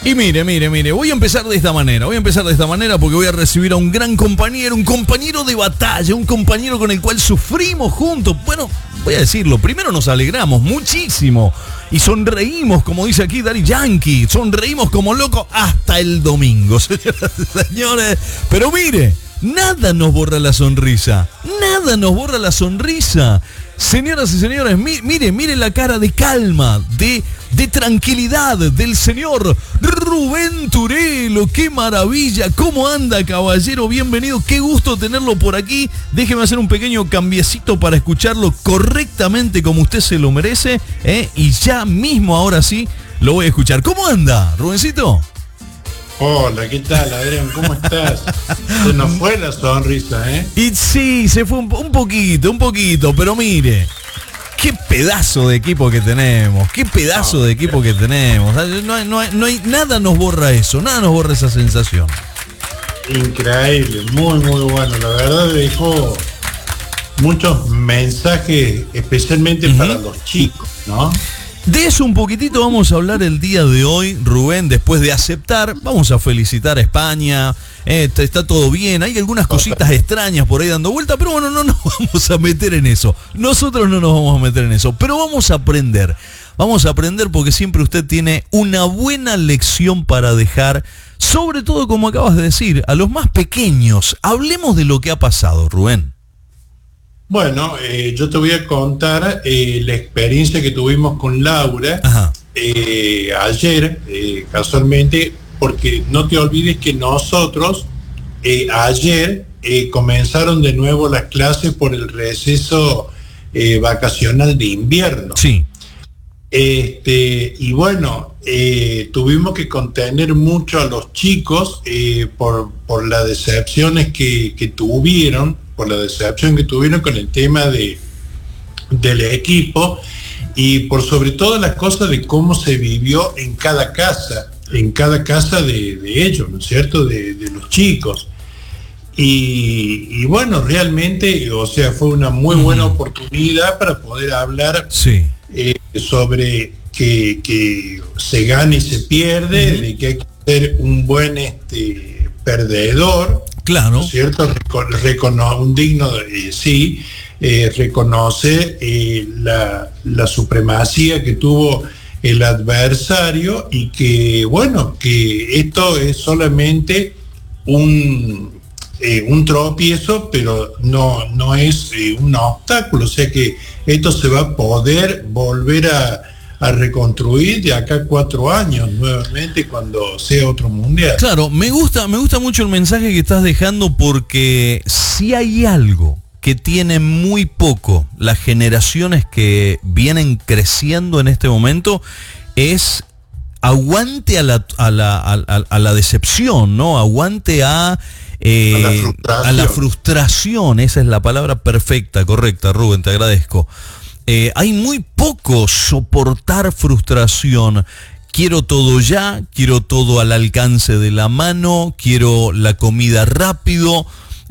Y mire, voy a empezar de esta manera porque voy a recibir a un gran compañero, un compañero de batalla, un compañero con el cual sufrimos juntos. Bueno, voy a decirlo, primero nos alegramos muchísimo y sonreímos, como dice aquí Daddy Yankee, sonreímos como locos hasta el domingo, señoras y señores. Pero mire, nada nos borra la sonrisa, Señoras y señores, mire la cara de calma, de tranquilidad del señor Rubén Turelo. ¡Qué maravilla! ¿Cómo anda, caballero? Bienvenido, qué gusto tenerlo por aquí. Déjeme hacer un pequeño cambiecito para escucharlo correctamente como usted se lo merece, y ya mismo, ahora sí, lo voy a escuchar. ¿Cómo anda, Rubencito? Hola, ¿qué tal, Adrián? ¿Cómo estás? Se nos fue la sonrisa, ¿eh? Y sí, se fue un poquito, pero mire, qué pedazo de equipo que tenemos, No hay nada nos borra eso, nada nos borra esa sensación. Increíble, muy bueno. La verdad dejó muchos mensajes, especialmente para los chicos, ¿no? De eso un poquitito vamos a hablar el día de hoy, Rubén, después de aceptar. Vamos a felicitar a España, está todo bien, hay algunas cositas extrañas por ahí dando vuelta, pero bueno, no nos vamos a meter en eso. Nosotros no nos vamos a meter en eso, pero vamos a aprender porque siempre usted tiene una buena lección para dejar, sobre todo, como acabas de decir, a los más pequeños. Hablemos de lo que ha pasado, Rubén. Bueno, yo te voy a contar la experiencia que tuvimos con Laura ayer, casualmente, porque no te olvides que nosotros ayer comenzaron de nuevo las clases por el receso vacacional de invierno. Sí. Y bueno, tuvimos que contener mucho a los chicos por las decepciones que tuvieron, con el tema del equipo y por sobre todo las cosas de cómo se vivió en cada casa de ellos, ¿no es cierto?, de los chicos. Y bueno, realmente, o sea, fue una muy buena oportunidad para poder hablar sobre que se gana y se pierde, de que hay que ser un buen perdedor. Claro. ¿No es cierto? Un digno, reconoce la supremacía que tuvo el adversario y que, bueno, que esto es solamente un tropiezo, pero no es un obstáculo. O sea que esto se va a poder volver a reconstruir de acá a 4 años nuevamente cuando sea otro mundial. Claro, me gusta mucho el mensaje que estás dejando, porque si hay algo que tiene muy poco las generaciones que vienen creciendo en este momento, es aguante a la decepción, ¿no? Aguante a la frustración. Esa es la palabra perfecta, correcta, Rubén, te agradezco. Hay muy poco soportar frustración. Quiero todo ya, quiero todo al alcance de la mano, quiero la comida rápido.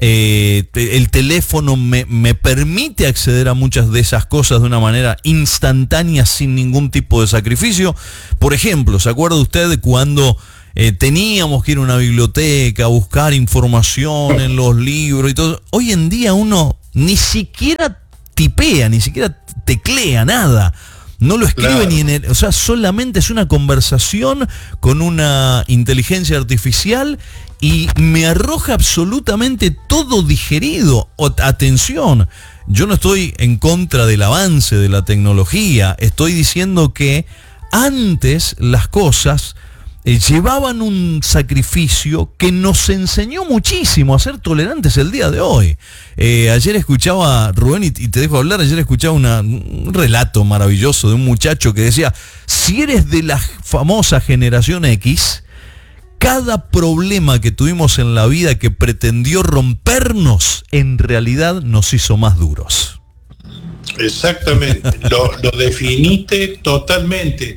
El teléfono me permite acceder a muchas de esas cosas de una manera instantánea, sin ningún tipo de sacrificio. Por ejemplo, ¿se acuerda usted de cuando teníamos que ir a una biblioteca a buscar información en los libros y todo? Hoy en día uno ni siquiera tipea, ni siquiera teclea nada, no lo escribe, claro. O sea, solamente es una conversación con una inteligencia artificial y me arroja absolutamente todo digerido. Atención, yo no estoy en contra del avance de la tecnología, estoy diciendo que antes las cosas llevaban un sacrificio que nos enseñó muchísimo a ser tolerantes el día de hoy. Ayer escuchaba, Rubén, y te dejo hablar, ayer escuchaba un relato maravilloso de un muchacho que decía: si eres de la famosa generación X, cada problema que tuvimos en la vida que pretendió rompernos, en realidad nos hizo más duros. Exactamente, lo definiste totalmente.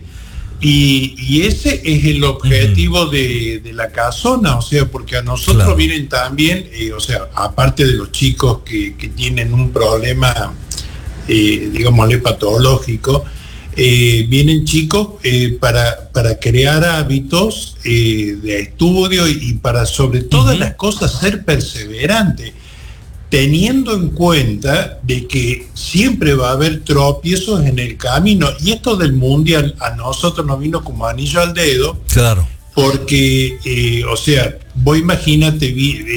Y ese es el objetivo de la casona, o sea, porque a nosotros claro. Vienen también, o sea, aparte de los chicos que tienen un problema, digámosle, patológico, vienen chicos para crear hábitos de estudio y para sobre todas las cosas ser perseverante, teniendo en cuenta de que siempre va a haber tropiezos en el camino, y esto del mundial a nosotros nos vino como anillo al dedo. Claro. Porque, o sea, vos imagínate,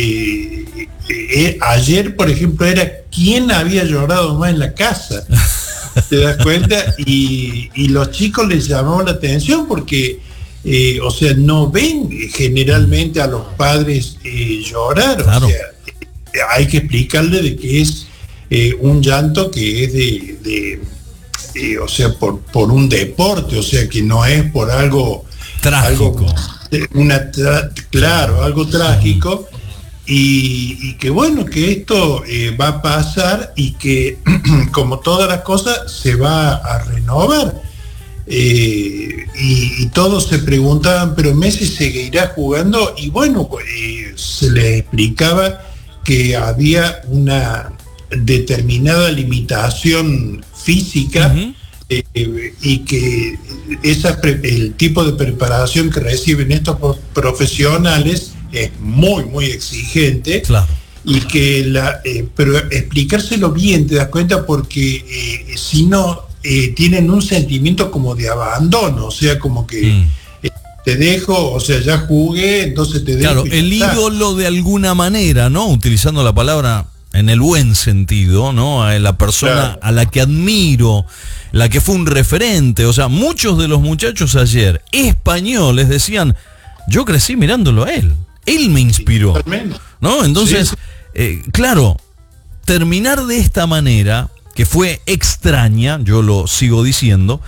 ayer, por ejemplo, era quién había llorado más en la casa, ¿te das cuenta? Y los chicos les llamó la atención porque, o sea, no ven generalmente a los padres llorar, claro. O sea, hay que explicarle de que es un llanto que es o sea, por un deporte, o sea, que no es por algo trágico, algo trágico, y que bueno, que esto va a pasar y que como todas las cosas se va a renovar, y todos se preguntaban, pero Messi seguirá jugando, y bueno, se les explicaba que había una determinada limitación física, y que el tipo de preparación que reciben estos profesionales es muy, muy exigente. Claro. Y que pero explicárselo bien, te das cuenta, porque si no, tienen un sentimiento como de abandono, o sea, como que te dejo, o sea, ya jugué, entonces te dejo. Claro, el ídolo de alguna manera, ¿no? Utilizando la palabra en el buen sentido, ¿no? A la persona, claro, a la que admiro, la que fue un referente. O sea, muchos de los muchachos ayer españoles decían, yo crecí mirándolo a él me inspiró, ¿no? Entonces, claro, terminar de esta manera, que fue extraña, yo lo sigo diciendo,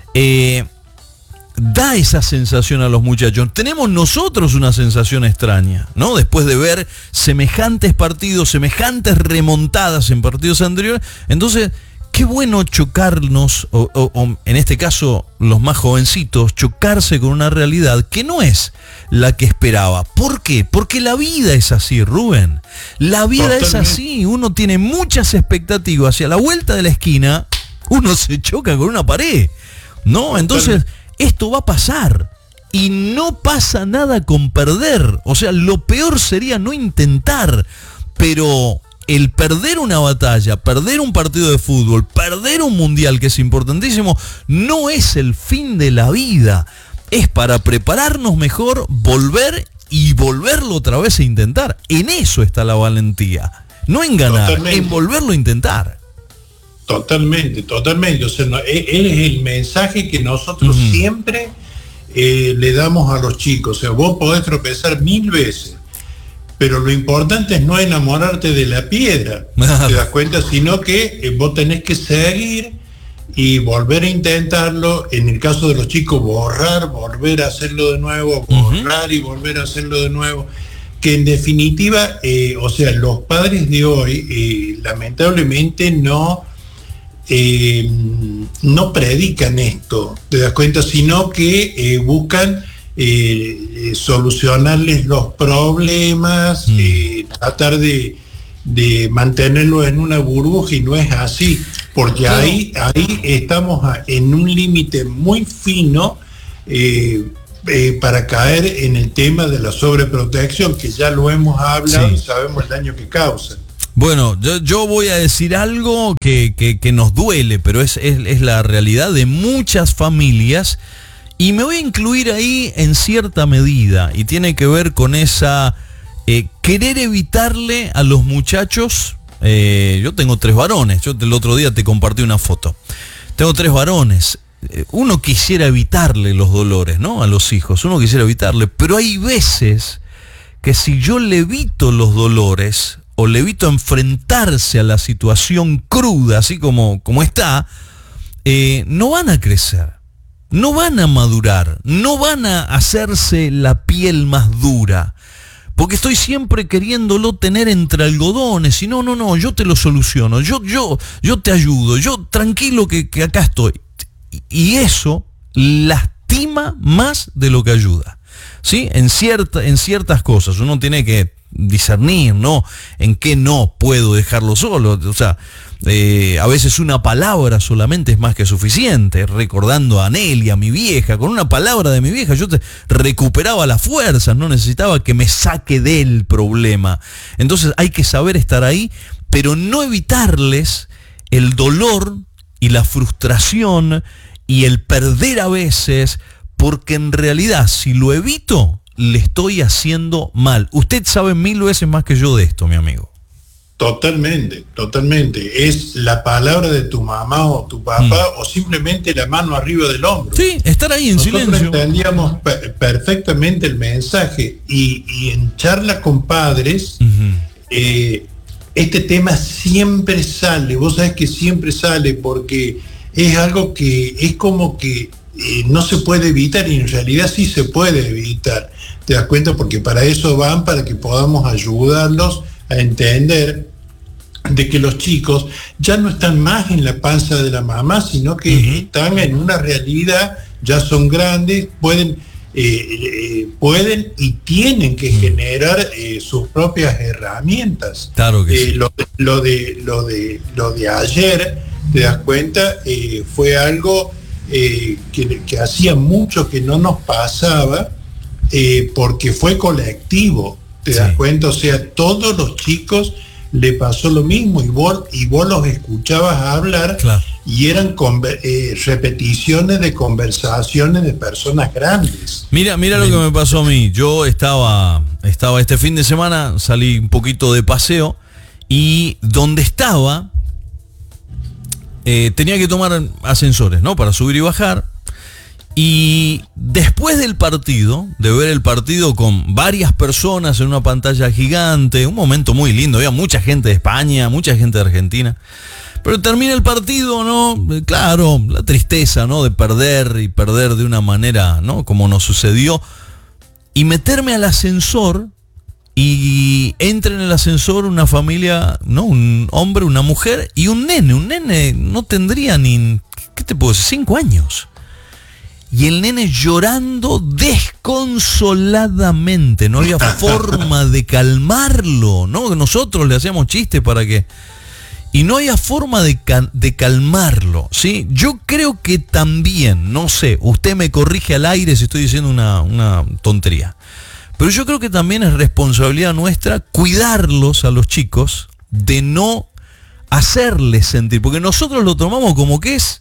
da esa sensación a los muchachos. Tenemos nosotros una sensación extraña, ¿no? Después de ver semejantes partidos, semejantes remontadas en partidos anteriores. Entonces, qué bueno chocarnos, o en este caso los más jovencitos, chocarse con una realidad que no es la que esperaba. ¿Por qué? Porque la vida es así, Rubén. La vida es así. Uno tiene muchas expectativas y a la vuelta de la esquina uno se choca con una pared, ¿no? Entonces, esto va a pasar. Y no pasa nada con perder. O sea, lo peor sería no intentar. Pero el perder una batalla, perder un partido de fútbol, perder un mundial, que es importantísimo, no es el fin de la vida. Es para prepararnos mejor, volver y volverlo otra vez a intentar. En eso está la valentía. No en ganar, totalmente, en volverlo a intentar. Totalmente. O sea, él es el mensaje que nosotros siempre le damos a los chicos. O sea, vos podés tropezar 1000 veces, pero lo importante es no enamorarte de la piedra, ¿te das cuenta? Sino que vos tenés que seguir y volver a intentarlo. En el caso de los chicos, volver a hacerlo de nuevo, borrar y volver a hacerlo de nuevo. Que en definitiva, o sea, los padres de hoy lamentablemente no predican esto, ¿te das cuenta? Sino que buscan solucionarles los problemas, tratar de mantenerlos en una burbuja, y no es así, porque ahí estamos en un límite muy fino para caer en el tema de la sobreprotección, que ya lo hemos hablado, y sabemos el daño que causa. Bueno, yo voy a decir algo que nos duele, pero es la realidad de muchas familias, y me voy a incluir ahí en cierta medida, y tiene que ver con esa querer evitarle a los muchachos. Yo tengo 3 varones, yo el otro día te compartí una foto. Tengo 3 varones. Uno quisiera evitarle los dolores, ¿no? A los hijos, uno quisiera evitarle, pero hay veces que si yo le evito los dolores, o le evito enfrentarse a la situación cruda, así como está, no van a crecer, no van a madurar, no van a hacerse la piel más dura, porque estoy siempre queriéndolo tener entre algodones, y no, yo te lo soluciono, yo te ayudo, yo tranquilo que acá estoy. Y eso lastima más de lo que ayuda. ¿sí? En ciertas cosas. Uno tiene que discernir, ¿no? En qué no puedo dejarlo solo. O sea, a veces una palabra solamente es más que suficiente. Recordando a Nelly, a mi vieja, con una palabra de mi vieja yo recuperaba las fuerzas, no necesitaba que me saque del problema. Entonces hay que saber estar ahí, pero no evitarles el dolor y la frustración y el perder a veces, porque en realidad si lo evito, le estoy haciendo mal. Usted sabe 1000 veces más que yo de esto, mi amigo. Totalmente, totalmente. Es la palabra de tu mamá o tu papá o simplemente la mano arriba del hombro. Sí, estar ahí en silencio. Nosotros entendíamos perfectamente el mensaje y en charla con padres, este tema siempre sale. Vos sabés que siempre sale porque es algo que es como que no se puede evitar, y en realidad sí se puede evitar. ¿Te das cuenta? Porque para eso van, para que podamos ayudarlos a entender de que los chicos ya no están más en la panza de la mamá, sino que están en una realidad, ya son grandes, pueden y tienen que generar sus propias herramientas. Claro que sí. Lo de ayer, te das cuenta, fue algo que hacía mucho que no nos pasaba, porque fue colectivo, te das cuenta. O sea, todos los chicos le pasó lo mismo, y vos los escuchabas hablar, claro, y eran repeticiones de conversaciones de personas grandes. Mira lo que me pasó a mí. Yo estaba este fin de semana, salí un poquito de paseo, y donde estaba tenía que tomar ascensores, ¿no? Para subir y bajar. Y después del partido, de ver el partido con varias personas en una pantalla gigante, un momento muy lindo, había mucha gente de España, mucha gente de Argentina, pero termina el partido, ¿no? Claro, la tristeza, ¿no? De perder, y perder de una manera, ¿no? Como nos sucedió, y meterme al ascensor, y entra en el ascensor una familia, ¿no? Un hombre, una mujer y un nene no tendría ni, ¿qué te puedo decir? 5 años. Y el nene llorando desconsoladamente, no había forma de calmarlo, ¿no? Nosotros le hacíamos chistes para que... Y no había forma de calmarlo, ¿sí? Yo creo que también, no sé, usted me corrige al aire si estoy diciendo una tontería, pero yo creo que también es responsabilidad nuestra cuidarlos a los chicos, de no hacerles sentir, porque nosotros lo tomamos como que es...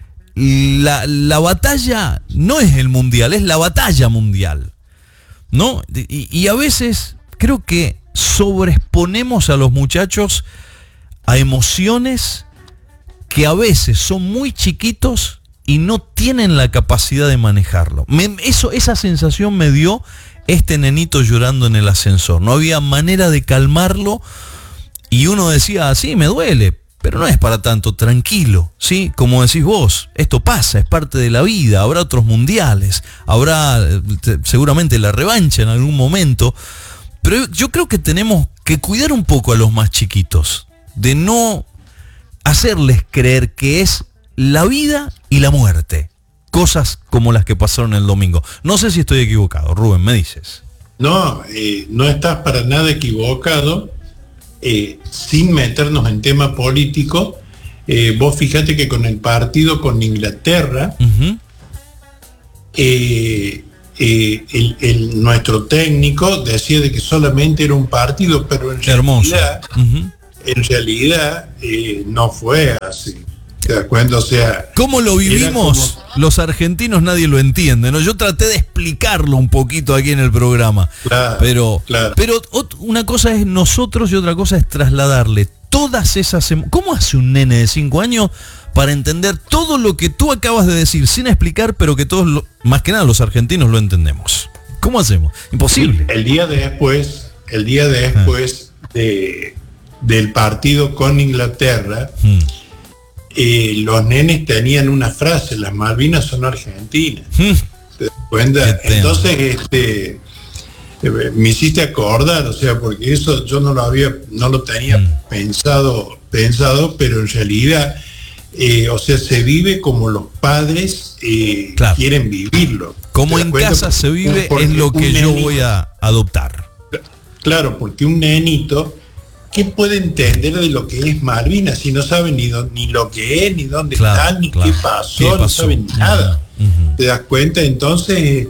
La batalla no es el mundial, es la batalla mundial, ¿no? Y a veces creo que sobreexponemos a los muchachos a emociones que a veces son muy chiquitos y no tienen la capacidad de manejarlo. Esa sensación me dio este nenito llorando en el ascensor. No había manera de calmarlo, y uno decía, sí, me duele, pero no es para tanto, tranquilo, ¿sí? Como decís vos, esto pasa, es parte de la vida, habrá otros mundiales, habrá seguramente la revancha en algún momento, pero yo creo que tenemos que cuidar un poco a los más chiquitos, de no hacerles creer que es la vida y la muerte, cosas como las que pasaron el domingo. No sé si estoy equivocado, Rubén, me dices. No, no estás para nada equivocado. Sin meternos en tema político, vos fíjate que con el partido con Inglaterra, nuestro técnico decía de que solamente era un partido, pero en realidad no fue así. ¿Te das cuenta? O sea, ¿cómo lo vivimos los argentinos? Nadie lo entiende, ¿no? Yo traté de explicarlo un poquito aquí en el programa. Claro, pero una cosa es nosotros y otra cosa es trasladarle todas esas... ¿Cómo hace un nene de 5 años para entender todo lo que tú acabas de decir sin explicar, pero que todos, más que nada los argentinos, lo entendemos? ¿Cómo hacemos? Imposible. El día después del partido con Inglaterra, los nenes tenían una frase: las Malvinas son argentinas. ¿Te das cuenta? Entonces me hiciste acordar, o sea, porque eso yo no lo tenía pensado, pero en realidad, o sea, se vive como los padres quieren vivirlo. Como en casa se vive es lo que yo voy a adoptar. Claro, porque un nenito, ¿qué puede entender de lo que es Malvinas si no sabe ni lo que es, ni dónde está, ni qué pasó, no sabe nada? ¿Te das cuenta? Entonces,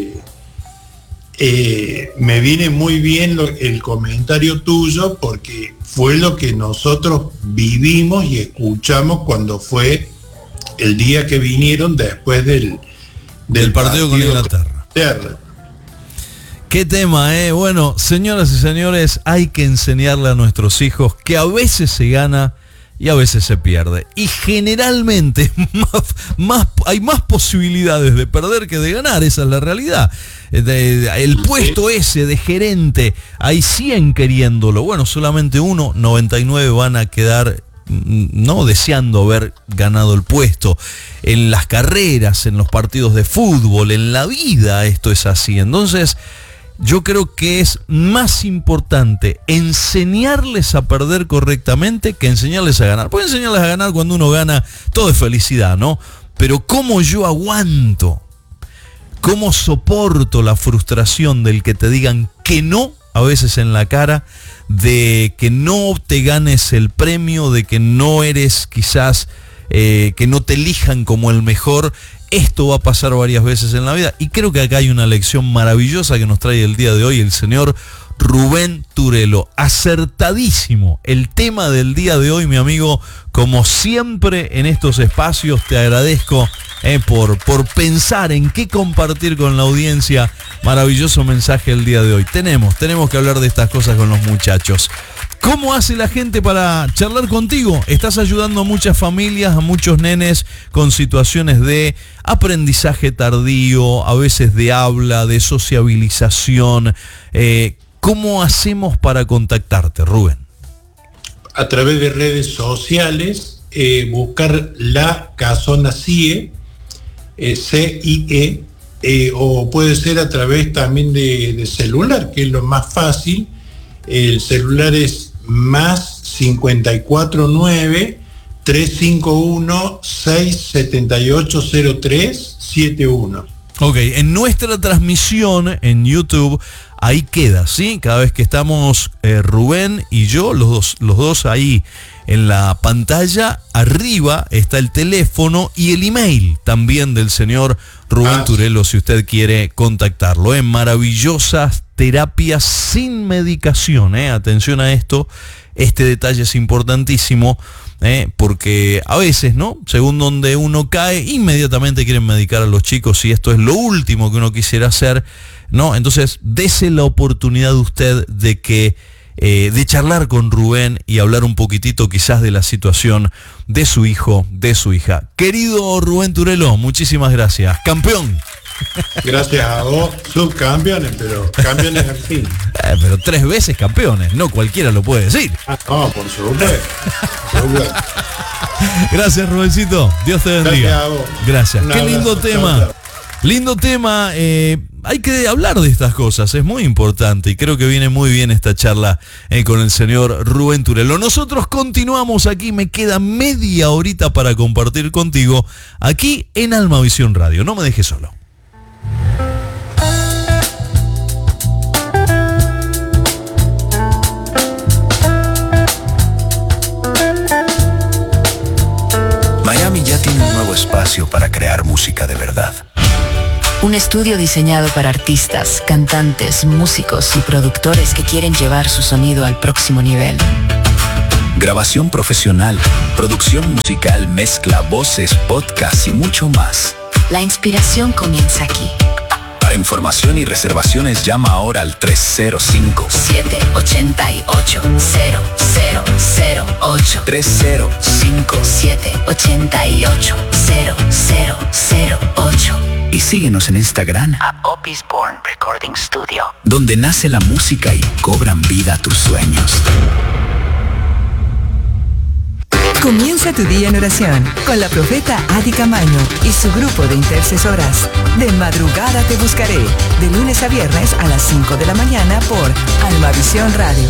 me viene muy bien el comentario tuyo, porque fue lo que nosotros vivimos y escuchamos cuando fue el día que vinieron después del partido con Inglaterra. Qué tema, Bueno, señoras y señores, hay que enseñarle a nuestros hijos que a veces se gana y a veces se pierde. Y generalmente hay más posibilidades de perder que de ganar, esa es la realidad. El puesto ese de gerente, hay 100 queriéndolo. Bueno, solamente 99 van a quedar no deseando haber ganado el puesto. En las carreras, en los partidos de fútbol, en la vida esto es así. Entonces yo creo que es más importante enseñarles a perder correctamente que enseñarles a ganar. Pueden enseñarles a ganar, cuando uno gana todo es felicidad, ¿no? Pero cómo yo aguanto, cómo soporto la frustración del que te digan que no a veces en la cara, de que no te ganes el premio, de que no eres quizás, que no te elijan como el mejor. Esto va a pasar varias veces en la vida, y creo que acá hay una lección maravillosa que nos trae el día de hoy el señor Rubén Turelo. Acertadísimo el tema del día de hoy, mi amigo. Como siempre en estos espacios, te agradezco por pensar en qué compartir con la audiencia. Maravilloso mensaje el día de hoy. Tenemos que hablar de estas cosas con los muchachos. ¿Cómo hace la gente para charlar contigo? Estás ayudando a muchas familias, a muchos nenes con situaciones de aprendizaje tardío, a veces de habla, de sociabilización. ¿Cómo hacemos para contactarte, Rubén? A través de redes sociales, buscar La Casona CIE, CIE, o puede ser a través también de celular, que es lo más fácil. El celular es más 549 351 6780371. Ok, en nuestra transmisión en YouTube, ahí queda, ¿sí? Cada vez que estamos Rubén y yo, los dos ahí en la pantalla, arriba está el teléfono y el email también del señor Rubén Turelo, si usted quiere contactarlo. Maravillosas terapias sin medicación, atención a esto, este detalle es importantísimo, porque a veces, ¿no? Según donde uno cae, inmediatamente quieren medicar a los chicos, y esto es lo último que uno quisiera hacer, ¿no? Entonces, dese la oportunidad de usted de que de charlar con Rubén y hablar un poquitito quizás de la situación de su hijo, de su hija. Querido Rubén Turelo, muchísimas gracias. Campeón. Gracias a vos, subcampeones, pero campeones al fin. Pero 3 veces campeones, no cualquiera lo puede decir. No, por supuesto. Gracias, Rubencito. Dios te bendiga. Gracias a vos. Gracias. Qué lindo tema. Lindo tema. Hay que hablar de estas cosas, es muy importante, y creo que viene muy bien esta charla con el señor Rubén Turelo. Nosotros continuamos aquí, me queda media horita para compartir contigo aquí en Almavisión Radio. No me dejes solo. Miami ya tiene un nuevo espacio para crear música de verdad. Un estudio diseñado para artistas, cantantes, músicos y productores que quieren llevar su sonido al próximo nivel. Grabación profesional, producción musical, mezcla, voces, podcast y mucho más. La inspiración comienza aquí. Para información y reservaciones, llama ahora al 305-788-0008. 305-788-0008. Y síguenos en Instagram a Opus Born Recording Studio, donde nace la música y cobran vida tus sueños. Comienza tu día en oración con la profeta Adi Camaño y su grupo de intercesoras. De madrugada te buscaré, de lunes a viernes a las 5 de la mañana por Almavisión Radio.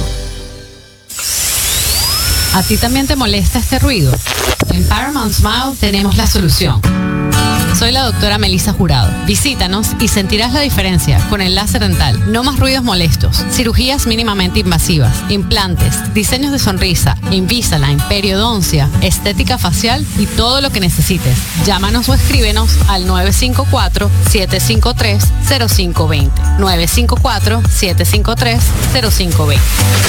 ¿A ti también te molesta este ruido? En Paramount Smile tenemos la solución. Soy la doctora Melissa Jurado. Visítanos y sentirás la diferencia con el láser dental. No más ruidos molestos, cirugías mínimamente invasivas, implantes, diseños de sonrisa, Invisalign, periodoncia, estética facial y todo lo que necesites. Llámanos o escríbenos al 954-753-0520. 954-753-0520.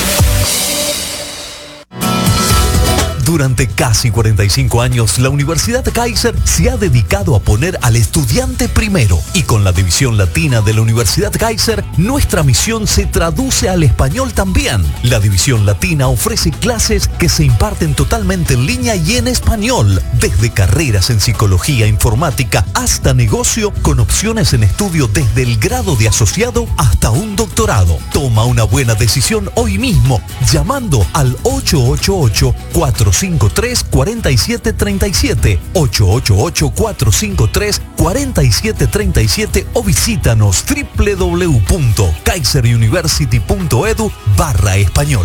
Durante casi 45 años, la Universidad Kaiser se ha dedicado a poner al estudiante primero. Y con la división latina de la Universidad Kaiser, nuestra misión se traduce al español también. La división latina ofrece clases que se imparten totalmente en línea y en español, desde carreras en psicología, informática, hasta negocio, con opciones en estudio desde el grado de asociado hasta un doctorado. Toma una buena decisión hoy mismo, llamando al 888-453-4737, 888-453-4737 o visítanos www.kaiseruniversity.edu/español.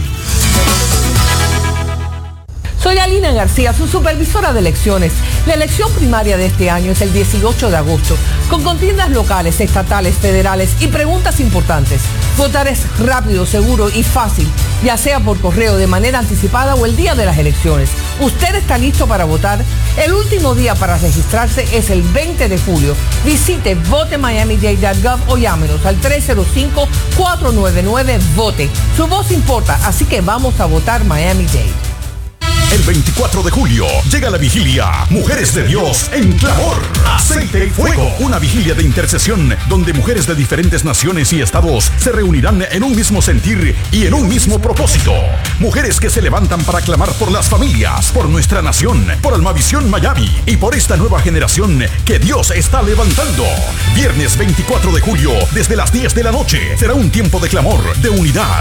Soy Alina García, su supervisora de elecciones. La elección primaria de este año es el 18 de agosto, con contiendas locales, estatales, federales y preguntas importantes. Votar es rápido, seguro y fácil, ya sea por correo de manera anticipada o el día de las elecciones. ¿Usted está listo para votar? El último día para registrarse es el 20 de julio. Visite votemiamidade.gov o llámenos al 305-499-VOTE. Su voz importa, así que vamos a votar Miami-Dade. El 24 de julio llega la vigilia Mujeres de Dios en clamor, aceite y fuego. Una vigilia de intercesión donde mujeres de diferentes naciones y estados se reunirán en un mismo sentir y en un mismo propósito. Mujeres que se levantan para clamar por las familias, por nuestra nación, por Almavisión Miami y por esta nueva generación que Dios está levantando. Viernes 24 de julio, desde las 10 de la noche, será un tiempo de clamor, de unidad,